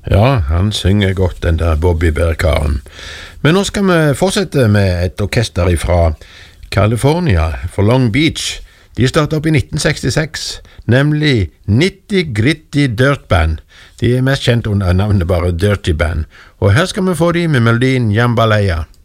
Ja, han synger godt, den der Bobby Bear-karen. Men nå skal vi fortsette med et orkester fra California, for Long Beach. De startet opp i 1966, nemlig Nitty Gritty Dirt Band. De er mest kjent under navnet bare Dirty Band. Og her skal vi få de med melodien Jambalaya.